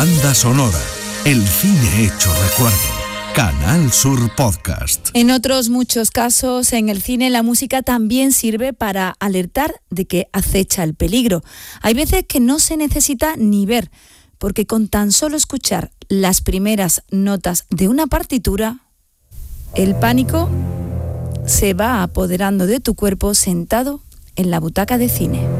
Banda sonora. El cine hecho recuerdo. Canal Sur Podcast. En otros muchos casos, en el cine, la música también sirve para alertar de que acecha el peligro. Hay veces que no se necesita ni ver, porque con tan solo escuchar las primeras notas de una partitura, el pánico se va apoderando de tu cuerpo sentado en la butaca de cine.